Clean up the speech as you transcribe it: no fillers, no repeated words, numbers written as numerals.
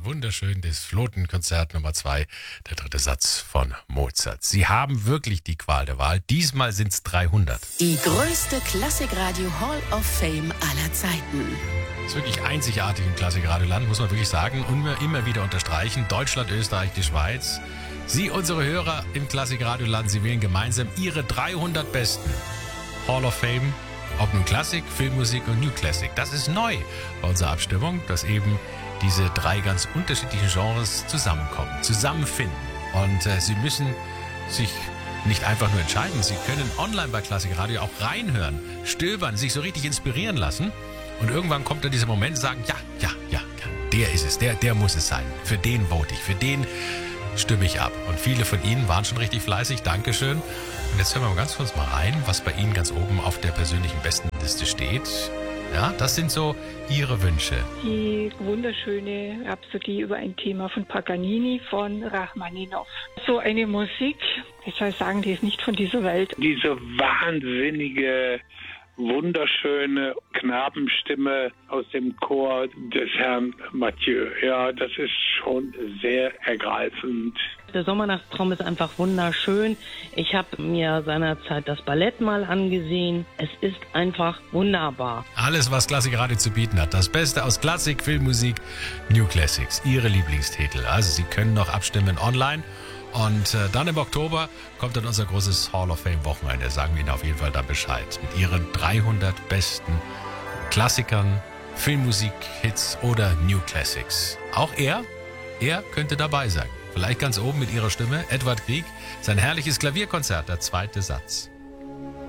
wunderschön das Flotenkonzert Nummer 2, der dritte Satz von Mozart. Sie haben wirklich die Qual der Wahl. Diesmal sind es 300. Die größte Klassikradio Hall of Fame aller Zeiten. Das ist wirklich einzigartig im Klassikradioland, muss man wirklich sagen. Und immer wieder unterstreichen. Deutschland, Österreich, die Schweiz. Sie, unsere Hörer im Klassikradioland, Sie wählen gemeinsam Ihre 300 Besten. Hall of Fame, ob nun Klassik, Filmmusik und New Classic. Das ist neu bei unserer Abstimmung, dass eben diese drei ganz unterschiedlichen Genres zusammenkommen, zusammenfinden. Und Sie müssen sich nicht einfach nur entscheiden, Sie können online bei Klassikradio auch reinhören, stöbern, sich so richtig inspirieren lassen. Und irgendwann kommt dann dieser Moment, sagen, ja, der ist es, der muss es sein. Für den vote ich, für den stimme ich ab. Und viele von Ihnen waren schon richtig fleißig, Dankeschön. Und jetzt hören wir mal ganz kurz mal rein, was bei Ihnen ganz oben auf der persönlichen Bestenliste steht. Ja, das sind so Ihre Wünsche. Die wunderschöne Rhapsodie über ein Thema von Paganini von Rachmaninow. So eine Musik, ich soll sagen, die ist nicht von dieser Welt. Diese wahnsinnige, wunderschöne Knabenstimme aus dem Chor des Herrn Mathieu. Ja, das ist schon sehr ergreifend. Der Sommernachtstraum ist einfach wunderschön. Ich habe mir seinerzeit das Ballett mal angesehen. Es ist einfach wunderbar. Alles, was Klassikradio zu bieten hat. Das Beste aus Klassik, Filmmusik, New Classics. Ihre Lieblingstitel. Also Sie können noch abstimmen online. Und dann im Oktober kommt dann unser großes Hall of Fame Wochenende. Sagen wir Ihnen auf jeden Fall da Bescheid. Mit Ihren 300 besten Klassikern, Filmmusik-Hits oder New Classics. Auch er könnte dabei sein. Vielleicht ganz oben mit Ihrer Stimme. Edward Grieg, sein herrliches Klavierkonzert, der zweite Satz.